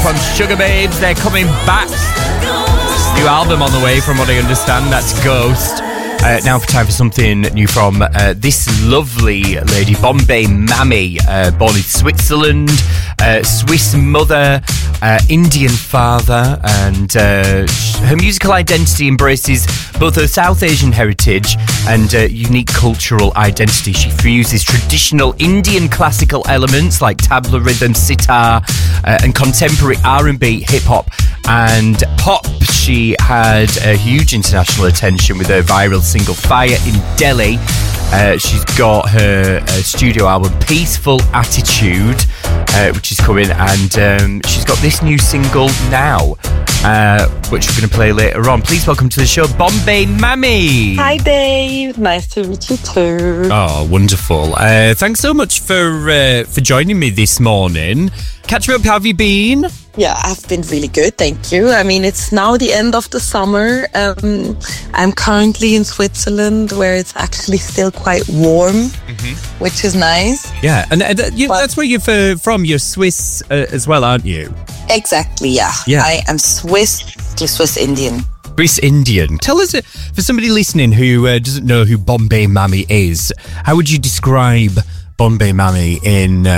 from Sugar Babes. They're coming back. New album on the way, from what I understand. That's Ghost. Now for time for something new from this lovely lady, Bombay Mami, born in Switzerland, Swiss mother, Indian father, and her musical identity embraces both her South Asian heritage and unique cultural identity. She fuses traditional Indian classical elements like tabla rhythm, sitar, and contemporary R&B, hip-hop and pop. She had a huge international attention with her viral single Fire in Delhi. She's got her studio album Peaceful Attitude, which is coming, and she's got this new single now, which we're going to play later on. Please welcome to the show, Bombay Mami. Hi Dave, nice to meet you too. Oh, wonderful. Thanks so much for joining me this morning. Catch me up, how have you been? Yeah, I've been really good, thank you. I mean, it's now the end of the summer. I'm currently in Switzerland, where it's actually still quite warm, which is nice. Yeah, and that's where you're from. You're Swiss as well, aren't you? Exactly, yeah. I am Swiss Indian. Swiss Indian. Tell us, for somebody listening who doesn't know who Bombay Mami is, how would you describe Bombay Mami in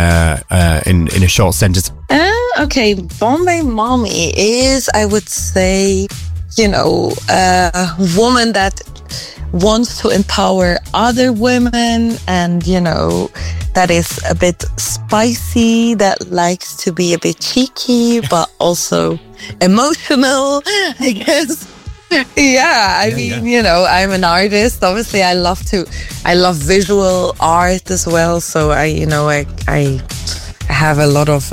a short sentence? Okay, Bombay Mami is, I would say, a woman that wants to empower other women, and that is a bit spicy, that likes to be a bit cheeky but also emotional, I guess. I mean, I'm an artist. Obviously, I love visual art as well. So I have a lot of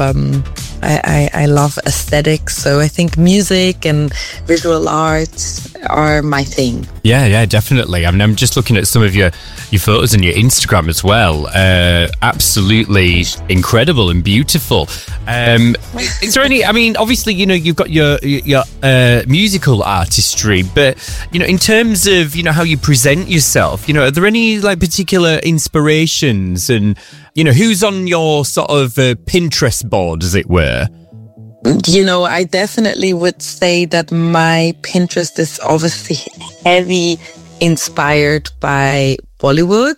I love aesthetics. So I think music and visual art are my thing. Yeah, definitely. I mean, I'm just looking at some of your photos on your Instagram as well. Absolutely incredible and beautiful. Is there any? I mean, obviously, you've got your musical artistry, but in terms of how you present yourself, are there any particular inspirations, and who's on your sort of Pinterest board, as it were? I definitely would say that my Pinterest is obviously heavy inspired by Bollywood.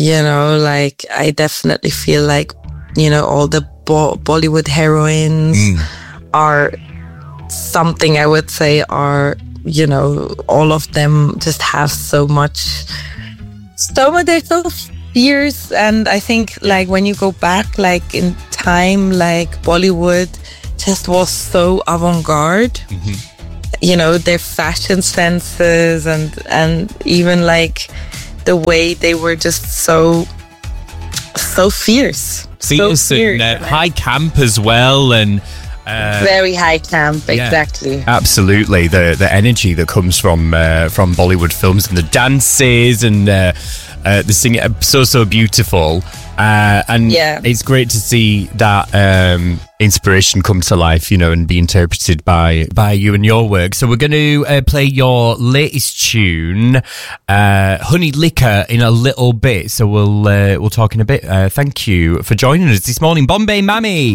I definitely feel like, all the Bollywood heroines are something I would say are, all of them just have so much, they're so fierce. And I think when you go back in time, Bollywood just was so avant-garde. Their fashion senses and even the way they were just so fierce. Fierce and high camp as well, and very high camp, exactly. Yeah, absolutely, the energy that comes from Bollywood films, and the dances and the singing, so beautiful. And it's great to see that inspiration come to life, and be interpreted by you and your work. So we're going to play your latest tune, Honey Liquor, in a little bit. So we'll talk in a bit. Thank you for joining us this morning, Bombay Mami.